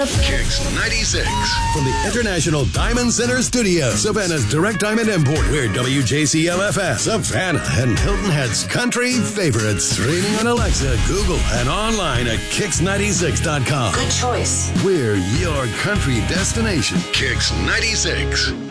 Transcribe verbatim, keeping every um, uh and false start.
Kicks ninety-six. From the International Diamond Center Studio, Savannah's Direct Diamond Import, we're W J C L F S, Savannah and Hilton Head's country favorites. Streaming on Alexa, Google, and online at kicks ninety-six dot com. Good choice. We're your country destination. Kicks ninety-six.